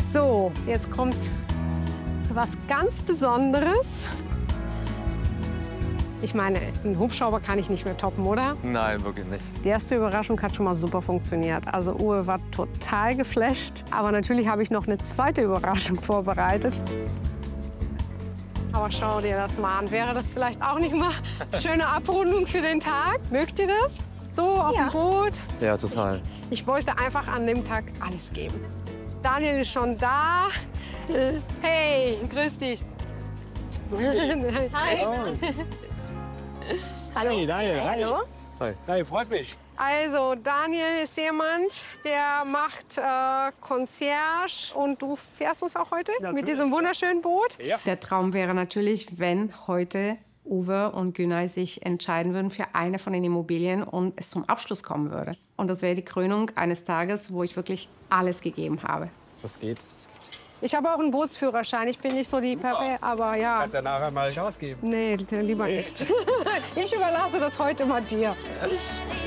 So, jetzt kommt was ganz Besonderes. Ich meine, einen Hubschrauber kann ich nicht mehr toppen, oder? Nein, wirklich nicht. Die erste Überraschung hat schon mal super funktioniert. Also Uwe war total geflasht. Aber natürlich habe ich noch eine zweite Überraschung vorbereitet. Aber schau dir das mal an. Wäre das vielleicht auch nicht mal eine schöne Abrundung für den Tag? Mögt ihr das? So auf dem Boot? Ja, total. Ich wollte einfach an dem Tag alles geben. Daniel ist schon da. Hey, grüß dich. Hi. Hallo. Hey, Daniel. Hi. Hallo. Hi. Hi, freut mich. Also, Daniel ist jemand, der macht Concierge. Und du fährst uns auch heute mit diesem wunderschönen Boot? Ja. Der Traum wäre natürlich, wenn heute Uwe und Günay sich entscheiden würden für eine von den Immobilien und es zum Abschluss kommen würde. Und das wäre die Krönung eines Tages, wo ich wirklich alles gegeben habe. Das geht. Das geht. Ich habe auch einen Bootsführerschein. Ich bin nicht so die Perfekt, aber ja. Kannst ja nachher mal eine Chance geben. Nee, lieber nicht. Ich überlasse das heute mal dir.